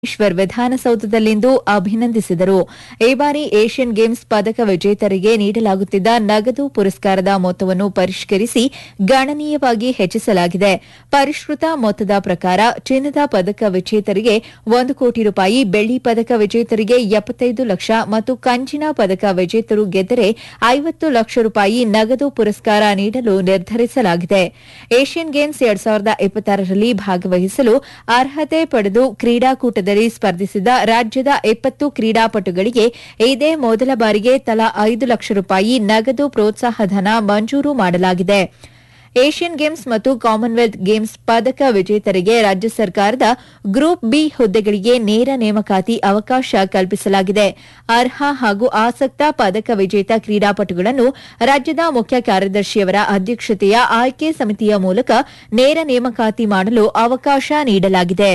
ಈಶ್ವರ್ ವಿಧಾನಸೌಧದಲ್ಲಿಂದು ಅಭಿನಂದಿಸಿದರು. ಈ ಬಾರಿ ಏಷ್ಯನ್ ಗೇಮ್ಸ್ ಪದಕ ವಿಜೇತರಿಗೆ ನೀಡಲಾಗುತ್ತಿದ್ದ ನಗದು ಪುರಸ್ಕಾರದ ಮೊತ್ತವನ್ನು ಪರಿಷ್ಕರಿಸಿ ಗಣನೀಯವಾಗಿ ಹೆಚ್ಚಿಸಲಾಗಿದೆ. ಪರಿಷ್ಕೃತ ಮೊತ್ತದ ಪ್ರಕಾರ ಚಿನ್ನದ ಪದಕ ವಿಜೇತರಿಗೆ 1 ಕೋಟಿ ರೂಪಾಯಿ, ಬೆಳ್ಳಿ ಪದಕ ವಿಜೇತರಿಗೆ 75 ಲಕ್ಷ ಮತ್ತು ಕಂಚಿನ ಪದಕ ವಿಜೇತರು ಗೆದ್ದರೆ 50 ಲಕ್ಷ ರೂಪಾಯಿ ನಗದು ಪುರಸ್ಕಾರ ನೀಡಲು ನಿರ್ಧರಿಸಲಾಗಿದೆ. ಏಷ್ಯನ್ ಗೇಮ್ಸ್ 2026ರಲ್ಲಿ ಭಾಗವಹಿಸಲು ಅರ್ಹತೆ ಪಡೆದು ಕ್ರೀಡಾಕೂಟದಲ್ಲಿ ಸ್ಪರ್ಧಿಸಿದ ರಾಜ್ಯದ 20 ಕ್ರೀಡಾಪಟುಗಳಿಗೆ ಇದೇ ಮೊದಲ ಬಾರಿಗೆ ತಲಾ 5 ಲಕ್ಷ ರೂಪಾಯಿ ನಗದು ಪ್ರೋತ್ಸಾಹಧನ ಮಂಜೂರು ಮಾಡಲಾಗಿದೆ. ಏಷ್ಯನ್ ಗೇಮ್ಸ್ ಮತ್ತು ಕಾಮನ್ವೆಲ್ತ್ ಗೇಮ್ಸ್ ಪದಕ ವಿಜೇತರಿಗೆ ರಾಜ್ಯ ಸರ್ಕಾರದ ಗ್ರೂಪ್ ಬಿ ಹುದ್ದೆಗಳಿಗೆ ನೇರ ನೇಮಕಾತಿ ಅವಕಾಶ ಕಲ್ಪಿಸಲಾಗಿದೆ. ಅರ್ಹ ಹಾಗೂ ಆಸಕ್ತ ಪದಕ ವಿಜೇತ ಕ್ರೀಡಾಪಟುಗಳನ್ನು ರಾಜ್ಯದ ಮುಖ್ಯ ಕಾರ್ಯದರ್ಶಿಯವರ ಅಧ್ಯಕ್ಷತೆಯ ಆಯ್ಕೆ ಸಮಿತಿಯ ಮೂಲಕ ನೇರ ನೇಮಕಾತಿ ಮಾಡಲು ಅವಕಾಶ ನೀಡಲಾಗಿದೆ.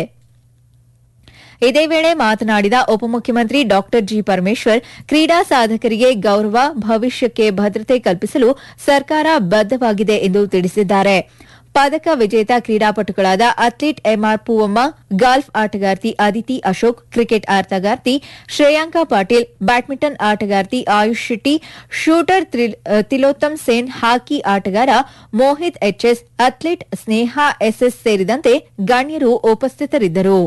ಇದೇ ವೇಳೆ ಮಾತನಾಡಿದ ಉಪಮುಖ್ಯಮಂತ್ರಿ ಡಾ ಜಿ ಪರಮೇಶ್ವರ್, ಕ್ರೀಡಾ ಸಾಧಕರಿಗೆ ಗೌರವ, ಭವಿಷ್ಯಕ್ಕೆ ಭದ್ರತೆ ಕಲ್ಪಿಸಲು ಸರ್ಕಾರ ಬದ್ದವಾಗಿದೆ ಎಂದು ತಿಳಿಸಿದ್ದಾರೆ. ಪದಕ ವಿಜೇತ ಕ್ರೀಡಾಪಟುಗಳಾದ ಅಥ್ಲೀಟ್ ಎಂಆರ್ ಪೂವಮ್ಮ, ಗಾಲ್ಫ್ ಆಟಗಾರ್ತಿ ಅದಿತಿ ಅಶೋಕ್, ಕ್ರಿಕೆಟ್ ಆಟಗಾರ್ತಿ ಶ್ರೇಯಾಂಕಾ ಪಾಟೀಲ್, ಬ್ಯಾಡ್ಮಿಂಟನ್ ಆಟಗಾರ್ತಿ ಆಯುಷ್ ಶೆಟ್ಟಿ, ಶೂಟರ್ ತಿಲೋತ್ತಮ್ ಸೇನ್, ಹಾಕಿ ಆಟಗಾರ Mohit H S, athlete Sneha S S ಸೇರಿದಂತೆ ಗಣ್ಯರು ಉಪಸ್ಥಿತರಿದ್ದರು.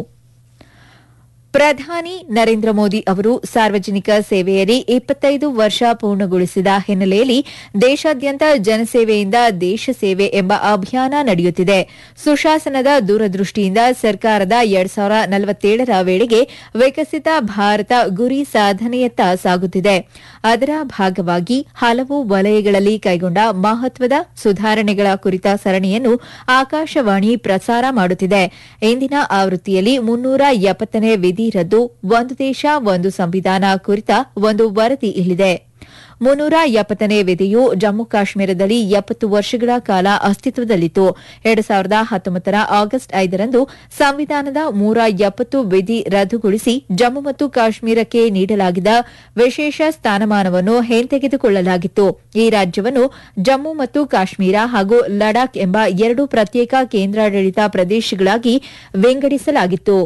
ಪ್ರಧಾನಿ ನರೇಂದ್ರ ಮೋದಿ ಅವರು ಸಾರ್ವಜನಿಕ ಸೇವೆಯಲ್ಲಿ 25 ವರ್ಷ ಪೂರ್ಣಗೊಳಿಸಿದ ಹಿನ್ನೆಲೆಯಲ್ಲಿ ದೇಶಾದ್ಯಂತ ಜನಸೇವೆಯಿಂದ ದೇಶ ಸೇವೆ ಎಂಬ ಅಭಿಯಾನ ನಡೆಯುತ್ತಿದೆ. ಸುಶಾಸನದ ದೂರದೃಷ್ಟಿಯಿಂದ ಸರ್ಕಾರದ 2047ರ ವೇಳೆಗೆ ವಿಕಸಿತ ಭಾರತ ಗುರಿ ಸಾಧನೆಯತ್ತ ಸಾಗುತ್ತಿದೆ. ಅದರ ಭಾಗವಾಗಿ ಹಲವು ವಲಯಗಳಲ್ಲಿ ಕೈಗೊಂಡ ಮಹತ್ವದ ಸುಧಾರಣೆಗಳ ಕುರಿತ ಸರಣಿಯನ್ನು ಆಕಾಶವಾಣಿ ಪ್ರಸಾರ ಮಾಡುತ್ತಿದೆ. ಇಂದಿನ ಆವೃತ್ತಿಯಲ್ಲಿ 370ನೇ ವಿಧಿ ರದ್ದು, ಒಂದು ದೇಶ ಒಂದು ಸಂವಿಧಾನ ಕುರಿತ ಒಂದು ವರದಿ ಇಲ್ಲಿದೆ. 370ನೇ ವಿಧಿಯು ಜಮ್ಮು ಕಾಶ್ಮೀರದಲ್ಲಿ 70 ವರ್ಷಗಳ ಕಾಲ ಅಸ್ತಿತ್ವದಲ್ಲಿತ್ತು. 2019ರ ಆಗಸ್ಟ್ 5ರಂದು ಸಂವಿಧಾನದ 370 ವಿಧಿ ರದ್ದುಗೊಳಿಸಿ ಜಮ್ಮು ಮತ್ತು ಕಾಶ್ಮೀರಕ್ಕೆ ನೀಡಲಾಗಿದ್ದ ವಿಶೇಷ ಸ್ಥಾನಮಾನವನ್ನು ಹಿಂತೆಗೆದುಕೊಳ್ಳಲಾಗಿತ್ತು. ಈ ರಾಜ್ಯವನ್ನು ಜಮ್ಮು ಮತ್ತು ಕಾಶ್ಮೀರ ಹಾಗೂ ಲಡಾಖ್ ಎಂಬ 2 ಪ್ರತ್ಯೇಕ ಕೇಂದ್ರಾಡಳಿತ ಪ್ರದೇಶಗಳಾಗಿ ವಿಂಗಡಿಸಲಾಗಿತ್ತು.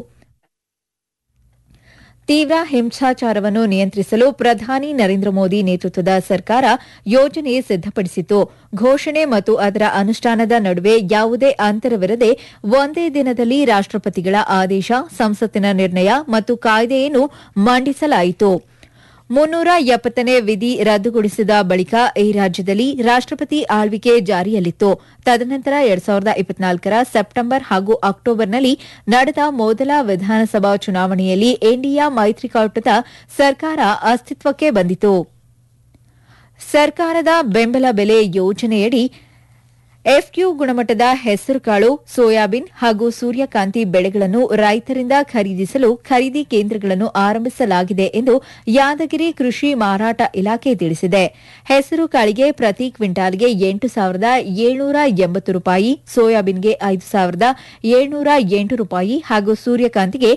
ತೀವ್ರ ಹಿಂಸಾಚಾರವನ್ನು ನಿಯಂತ್ರಿಸಲು ಪ್ರಧಾನಿ ನರೇಂದ್ರ ಮೋದಿ ನೇತೃತ್ವದ ಸರ್ಕಾರ ಯೋಜನೆ ಸಿದ್ದಪಡಿಸಿತ್ತು. ಘೋಷಣೆ ಮತ್ತು ಅದರ ಅನುಷ್ಠಾನದ ನಡುವೆ ಯಾವುದೇ ಅಂತರವಿರದೆ ಒಂದೇ ದಿನದಲ್ಲಿ ರಾಷ್ಟಪತಿಗಳ ಆದೇಶ, ಸಂಸತ್ತಿನ ನಿರ್ಣಯ ಮತ್ತು ಕಾಯ್ದೆಯನ್ನು ಮಂಡಿಸಲಾಯಿತು. 370ನೇ ವಿಧಿ ರದ್ದುಗೊಳಿಸಿದ ಬಳಿಕ ಈ ರಾಜ್ಯದಲ್ಲಿ ರಾಷ್ಟಪತಿ ಆಳ್ವಿಕೆ ಜಾರಿಯಲ್ಲಿತ್ತು. ತದನಂತರ 2024ರ ಸೆಪ್ಟೆಂಬರ್ ಹಾಗೂ ಅಕ್ಟೋಬರ್ನಲ್ಲಿ ನಡೆದ ಮೊದಲ ವಿಧಾನಸಭಾ ಚುನಾವಣೆಯಲ್ಲಿ ಎನ್ಡಿಎ ಮೈತ್ರಿಕೂಟದ ಸರ್ಕಾರ ಅಸ್ತಿತ್ವಕ್ಕೆ ಬಂದಿತು. ಸರ್ಕಾರದ ಬೆಂಬಲ ಬೆಲೆ ಯೋಜನೆಯಡಿ ಎಫ್ಕ್ಯೂ ಗುಣಮಟ್ಟದ ಹೆಸರುಕಾಳು, ಸೋಯಾಬೀನ್ ಹಾಗೂ ಸೂರ್ಯಕಾಂತಿ ಬೆಳೆಗಳನ್ನು ರೈತರಿಂದ ಖರೀದಿಸಲು ಖರೀದಿ ಕೇಂದ್ರಗಳನ್ನು ಆರಂಭಿಸಲಾಗಿದೆ ಎಂದು ಯಾದಗಿರಿ ಕೃಷಿ ಮಾರಾಟ ಇಲಾಖೆ ತಿಳಿಸಿದೆ. ಹೆಸರು ಕಾಳಿಗೆ ಪ್ರತಿ ಕ್ವಿಂಟಾಲ್ಗೆ 8,780 ರೂಪಾಯಿ, ಸೋಯಾಬೀನ್ಗೆ 5,708 ರೂಪಾಯಿ ಹಾಗೂ ಸೂರ್ಯಕಾಂತಿಗೆ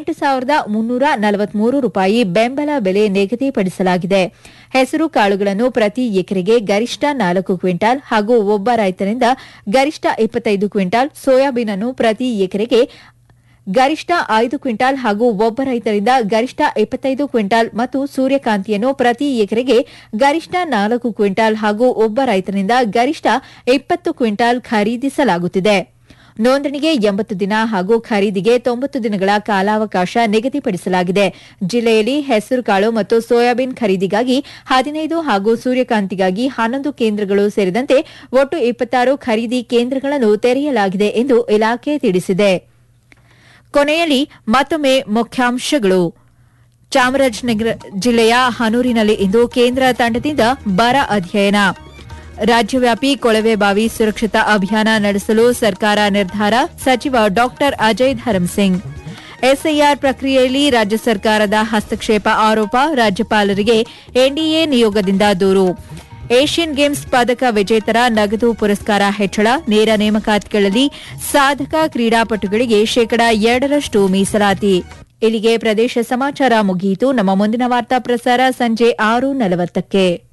8,343 ರೂಪಾಯಿ ಬೆಂಬಲ ಬೆಲೆ ನಿಗದಿಪಡಿಸಲಾಗಿದೆ. ಹೆಸರು ಕಾಳುಗಳನ್ನು ಪ್ರತಿ ಎಕರೆಗೆ ಗರಿಷ್ಠ 4 ಕ್ವಿಂಟಾಲ್ ಹಾಗೂ ಒಬ್ಬ ರೈತರಿಂದ ಗರಿಷ್ಠ 25 ಕ್ವಿಂಟಾಲ್, ಸೋಯಾಬೀನ್ ಅನ್ನು ಪ್ರತಿ ಎಕರೆಗೆ ಗರಿಷ್ಠ 5 ಕ್ವಿಂಟಾಲ್ ಹಾಗೂ ಒಬ್ಬ ರೈತರಿಂದ ಗರಿಷ್ಠ 25 ಕ್ವಿಂಟಾಲ್ ಮತ್ತು ಸೂರ್ಯಕಾಂತಿಯನ್ನು ಪ್ರತಿ ಎಕರೆಗೆ ಗರಿಷ್ಠ 4 ಕ್ವಿಂಟಾಲ್ ಹಾಗೂ ಒಬ್ಬ ರೈತರಿಂದ ಗರಿಷ್ಠ 20 ಕ್ವಿಂಟಾಲ್ ಖರೀದಿಸಲಾಗುತ್ತಿದೆ. ನೋಂದಣಿಗೆ 80 ದಿನ ಹಾಗೂ ಖರೀದಿಗೆ 90 ದಿನಗಳ ಕಾಲಾವಕಾಶ ನಿಗದಿಪಡಿಸಲಾಗಿದೆ. ಜಿಲ್ಲೆಯಲ್ಲಿ ಹೆಸರುಕಾಳು ಮತ್ತು ಸೋಯಾಬೀನ್ ಖರೀದಿಗಾಗಿ 15 ಹಾಗೂ ಸೂರ್ಯಕಾಂತಿಗಾಗಿ 11 ಕೇಂದ್ರಗಳು ಸೇರಿದಂತೆ ಒಟ್ಟು 26 ಖರೀದಿ ಕೇಂದ್ರಗಳನ್ನು ತೆರೆಯಲಾಗಿದೆ ಎಂದು ಇಲಾಖೆ ತಿಳಿಸಿದೆ. ಕೊನೆಯಲ್ಲಿ ಮತ್ತೊಮ್ಮೆ ಮುಖ್ಯಾಂಶಗಳು. ಚಾಮರಾಜನಗರ ಜಿಲ್ಲೆಯ ಹನೂರಿನಲ್ಲಿ ಇಂದು ಕೇಂದ್ರ ತಂಡದಿಂದ ಬರ ಅಧ್ಯಯನ. ರಾಜ್ಯವ್ಯಾಪಿ ಕೊಳವೆ ಬಾವಿ ಸುರಕ್ಷತಾ ಅಭಿಯಾನ ನಡೆಸಲು ಸರ್ಕಾರ ನಿರ್ಧಾರ, ಸಚಿವ ಡಾ ಅಜಯ್ ಧರ್ಮಸಿಂಗ್. ಎಸ್ಐಆರ್ ಪ್ರಕ್ರಿಯೆಯಲ್ಲಿ ರಾಜ್ಯ ಸರ್ಕಾರದ ಹಸ್ತಕ್ಷೇಪ ಆರೋಪ, ರಾಜ್ಯಪಾಲರಿಗೆ ಎನ್ಡಿಎ ನಿಯೋಗದಿಂದ ದೂರು. ಏಷ್ಯನ್ ಗೇಮ್ಸ್ ಪದಕ ವಿಜೇತರ ನಗದು ಪುರಸ್ಕಾರ ಹೆಚ್ಚಳ, ನೇರ ನೇಮಕಾತಿಗಳಲ್ಲಿ ಸಾಧಕ ಕ್ರೀಡಾಪಟುಗಳಿಗೆ 2% ಮೀಸಲಾತಿ. ಇಲ್ಲಿಗೆ ಪ್ರದೇಶ ಸಮಾಚಾರ ಮುಗಿಯಿತು. ನಮ್ಮ ಮುಂದಿನ ವಾರ್ತಾ ಪ್ರಸಾರ ಸಂಜೆ 6:40ಕ್ಕೆ.